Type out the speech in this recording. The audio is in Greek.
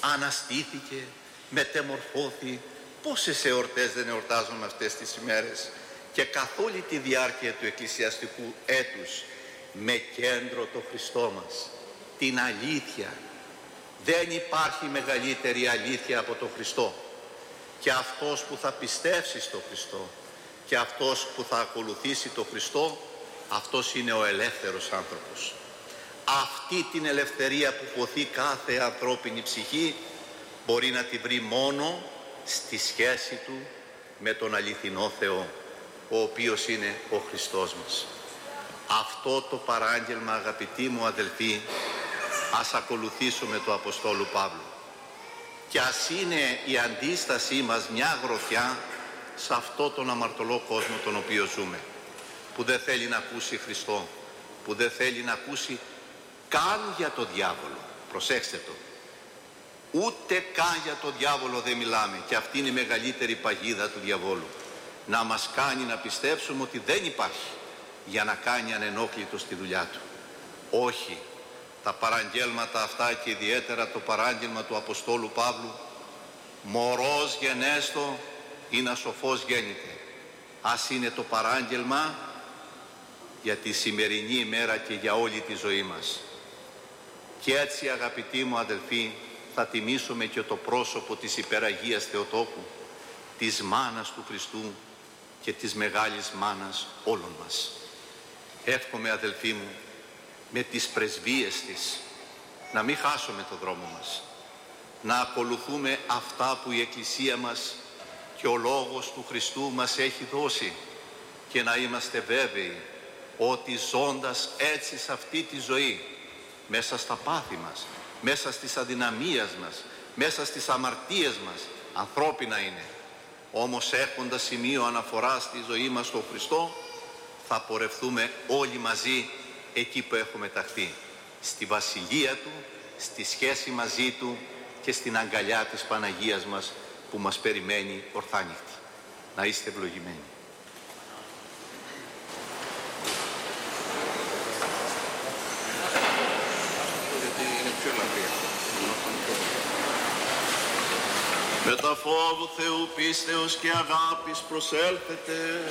αναστήθηκε, μετεμορφώθη. Πόσες εορτές δεν εορτάζουμε αυτές τις ημέρες, και καθ' όλη τη διάρκεια του εκκλησιαστικού έτους με κέντρο το Χριστό μας, την αλήθεια. Δεν υπάρχει μεγαλύτερη αλήθεια από τον Χριστό, και αυτός που θα πιστέψει στο Χριστό και αυτός που θα ακολουθήσει τον Χριστό, αυτός είναι ο ελεύθερος άνθρωπος. Αυτή την ελευθερία που ποθεί κάθε ανθρώπινη ψυχή μπορεί να τη βρει μόνο στη σχέση του με τον αληθινό Θεό, ο οποίος είναι ο Χριστός μας. Αυτό το παράγγελμα, αγαπητοί μου αδελφοί, ας ακολουθήσουμε του Αποστόλου Παύλου. Και ας είναι η αντίστασή μας μια γροθιά σε αυτό τον αμαρτωλό κόσμο τον οποίο ζούμε, που δεν θέλει να ακούσει Χριστό, που δεν θέλει να ακούσει καν για το διάβολο. Προσέξτε το. Ούτε καν για το διάβολο δεν μιλάμε, και αυτή είναι η μεγαλύτερη παγίδα του διαβόλου. Να μας κάνει να πιστέψουμε ότι δεν υπάρχει, για να κάνει ανενόχλητο τη δουλειά του. Όχι. Τα παραγγέλματα αυτά, και ιδιαίτερα το παράγγελμα του Αποστόλου Παύλου, μωρός γενέστο ή να σοφός γέννηται, ας είναι το παράγγελμα για τη σημερινή ημέρα και για όλη τη ζωή μας. Και έτσι, αγαπητοί μου αδελφοί, θα τιμήσουμε και το πρόσωπο της Υπεραγίας Θεοτόκου, της μάνας του Χριστού και της μεγάλης μάνας όλων μας. Εύχομαι, αδελφοί μου, με τις πρεσβείες της να μην χάσουμε το δρόμο μας, να ακολουθούμε αυτά που η Εκκλησία μας και ο Λόγος του Χριστού μας έχει δώσει, και να είμαστε βέβαιοι ότι ζώντας έτσι σε αυτή τη ζωή, μέσα στα πάθη μας, μέσα στις αδυναμίες μας, μέσα στις αμαρτίες μας, ανθρώπινα είναι, όμως έχοντας σημείο αναφορά στη ζωή μας στον Χριστό, θα πορευθούμε όλοι μαζί εκεί που έχουμε ταχθεί, στη Βασιλεία Του, στη σχέση μαζί Του και στην αγκαλιά της Παναγίας μας που μας περιμένει ορθάνυχτη. Να είστε ευλογημένοι. Με τα φόβου Θεού πίστεως και αγάπης προσέλθετε.